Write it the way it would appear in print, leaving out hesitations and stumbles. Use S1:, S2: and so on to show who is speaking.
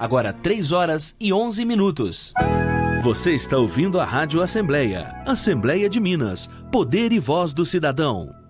S1: Agora 3h11.
S2: Você está ouvindo a Rádio Assembleia. Assembleia de Minas. Poder e voz do cidadão.